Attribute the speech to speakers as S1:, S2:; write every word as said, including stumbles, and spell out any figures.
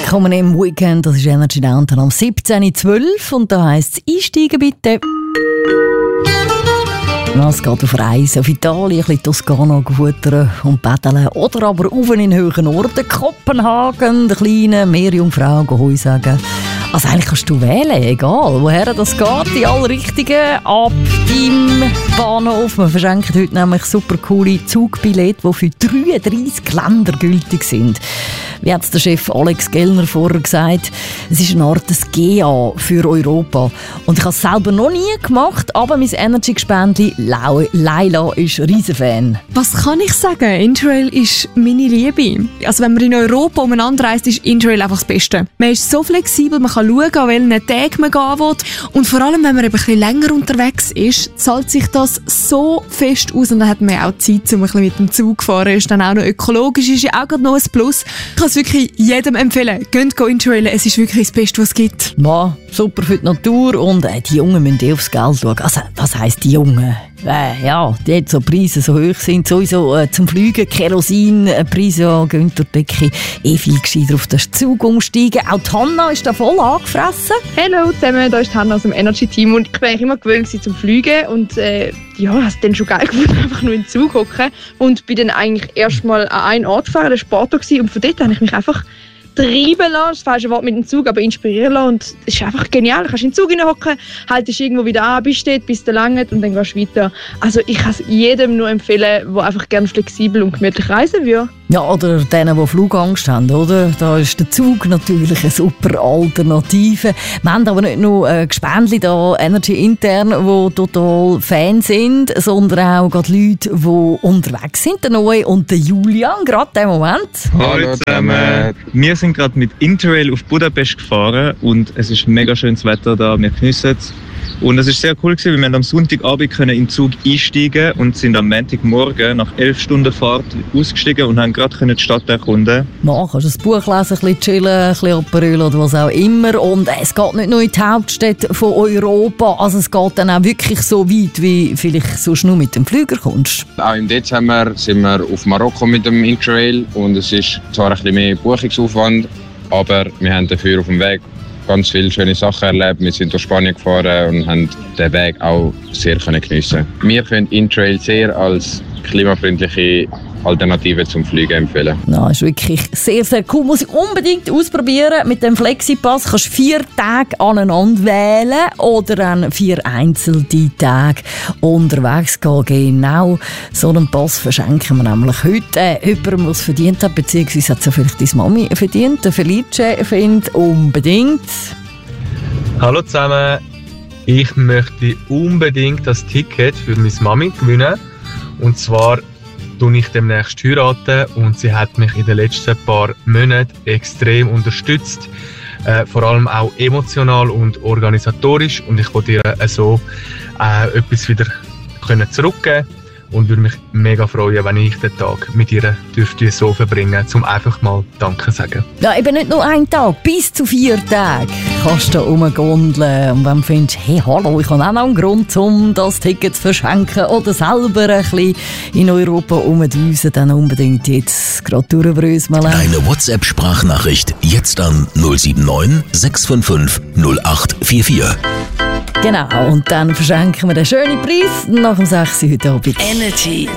S1: Willkommen im Weekend, das ist Energy Downtown am siebzehn Uhr zwölf und da heisst es «Einsteigen bitte». Es geht auf Reisen, auf Italien, ein bisschen Toskana futtern und paddeln oder aber rauf in höheren Orten, Kopenhagen, der kleinen Meerjungfrau Heu sagen. Also eigentlich kannst du wählen, egal woher das geht, die allrichtigen ab deinem Bahnhof. Wir verschenken heute nämlich super coole Zugbillette, die für dreiunddreissig Länder gültig sind. Wie hat der Chef Alex Gellner vorher gesagt, es ist eine Art G A für Europa. Und ich habe es selber noch nie gemacht, aber mein Energy-Gespendli Laila ist ein Riesenfan.
S2: Was kann ich sagen? Interrail ist meine Liebe. Also wenn man in Europa umeinander reist, ist Interrail einfach das Beste. Man ist so flexibel, man kann schauen, an welchen Tag man gehen will. Und vor allem, wenn man eben ein bisschen länger unterwegs ist, zahlt sich das so fest aus. Und dann hat man auch Zeit, um ein bisschen mit dem Zug zu fahren. Ist dann auch noch ökologisch, ist ja auch noch ein Plus. Ich kann es wirklich jedem empfehlen. Geht go Interrailen, es ist wirklich das Beste, was es gibt.
S1: Ja, super für die Natur und äh, die Jungen müssen eh aufs Geld schauen. Also, was heisst die Jungen? Äh, ja, die jetzt so Preise so hoch sind, sowieso äh, zum Fliegen, Kerosinpreise ja, gehen durch die Decke, eh viel gescheiter auf den Zug umsteigen. Auch die Hanna ist da voll angefressen.
S3: Hallo zusammen, da ist Hanna aus dem Energy-Team und ich war eigentlich immer gewöhnt zum Fliegen und äh, ja, habe es dann schon geil gefunden, einfach nur in den Zug hocken und bin dann eigentlich erst mal an einen Ort gefahren, der war Porto und von dort habe ich mich einfach treiben lassen, das falsche Wort mit dem Zug, aber inspirieren lassen und es ist einfach genial. Du kannst in den Zug hineinhocken, haltest irgendwo wieder an, bist dort, bis du langt und dann gehst du weiter. Also ich kann es jedem nur empfehlen, der einfach gerne flexibel und gemütlich reisen will.
S1: Ja, oder denen, die Flugangst haben, oder? Da ist der Zug natürlich eine super Alternative. Wir haben aber nicht nur äh, Gespendli da, Energy intern, die total Fan sind, sondern auch gerade Leute, die unterwegs sind, der Noe und der Julian, gerade in dem Moment.
S4: Hallo zusammen. Wir sind gerade mit Interrail auf Budapest gefahren und es ist mega schönes Wetter da, wir geniessen es. Und es war sehr cool, weil wir am Sonntagabend in den Zug einsteigen und sind am Montagmorgen nach elf Stunden Fahrt ausgestiegen und haben gerade die Stadt erkunden.
S1: Ja, kannst du ein Buch lesen, ein bisschen chillen, ein bisschen Aperol oder was auch immer. Und es geht nicht nur in die Hauptstädte von Europa, also es geht dann auch wirklich so weit, wie vielleicht sonst nur mit dem Flüger kommst.
S5: Auch im Dezember sind wir auf Marokko mit dem Interrail und es ist zwar ein bisschen mehr Buchungsaufwand, aber wir haben dafür auf dem Weg ganz viele schöne Sachen erlebt. Wir sind durch Spanien gefahren und haben den Weg auch sehr geniessen. Wir können Interrail sehr als klimafreundliche Alternative zum Fliegen empfehlen.
S1: Ja, ist wirklich sehr, sehr cool. Muss ich unbedingt ausprobieren. Mit dem Flexipass kannst du vier Tage aneinander wählen oder dann vier einzelne Tage unterwegs gehen. Genau so einen Pass verschenken wir nämlich heute äh, jemandem, der es verdient hat, beziehungsweise hat es ja vielleicht deine Mami verdient. Der Felice findet unbedingt.
S6: Hallo zusammen. Ich möchte unbedingt das Ticket für meine Mami gewinnen. Und zwar tue ich demnächst heiraten und sie hat mich in den letzten paar Monaten extrem unterstützt. Äh, vor allem auch emotional und organisatorisch. Und ich wollte ihr äh, so äh, etwas wieder können zurückgeben und würde mich mega freuen, wenn ich den Tag mit ihr dürfte so verbringen, um einfach mal Danke zu sagen.
S1: Ja, eben nicht nur einen Tag, bis zu vier Tage kannst du rumgondeln. Und wenn du findest, hey, hallo, ich habe auch noch einen Grund, um das Ticket zu verschenken oder selber ein bisschen in Europa rumdüsen, dann unbedingt jetzt gerade durchbröseln.
S7: Eine WhatsApp-Sprachnachricht jetzt an null sieben neun sechs fünf fünf null acht vier vier.
S1: Genau, und dann verschenken wir den schönen Preis nach dem sechs Uhr heute Abend.
S8: Energy